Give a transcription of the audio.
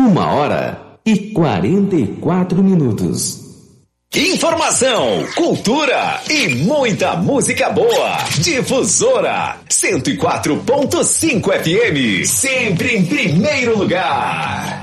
1h44. Informação, cultura e muita música boa. Difusora 104.5 FM, sempre em primeiro lugar.